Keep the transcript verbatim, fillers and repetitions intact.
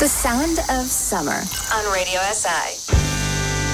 The sound of summer on Radio S I.